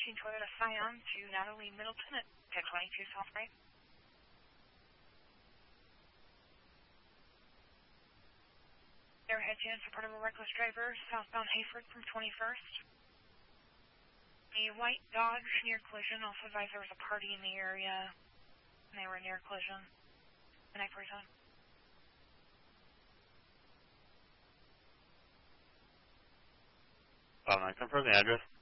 approaching Toyota Scion to Natalie Middleton at 1022 South Right. Airhead 10, support of a reckless driver, southbound Hayford from 21st. The white Dodge near collision, also advised there was a party in the area, and they were near collision. The 947. Confirm the address.